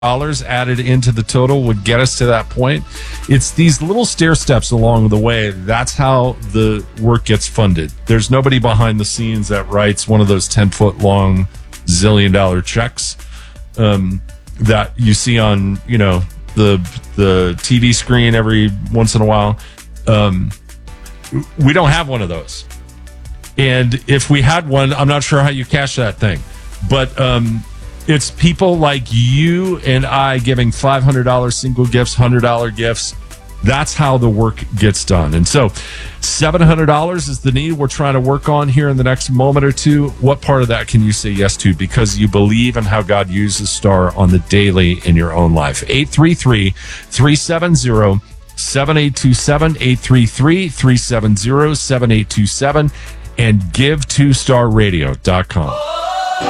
added into the total would get us to that point. It's these little stair steps along the way. That's how the work gets funded. There's nobody behind the scenes that writes one of those 10-foot long zillion-dollar checks that you see on, the TV screen every once in a while. We don't have one of those. And if we had one, I'm not sure how you cash that thing. But it's people like you and I giving $500 single gifts, $100 gifts. That's how the work gets done. And so $700 is the need we're trying to work on here in the next moment or two. What part of that can you say yes to because you believe in how God uses Star on the daily in your own life? 833-370-7827, 833-370-7827, and give2starradio.com.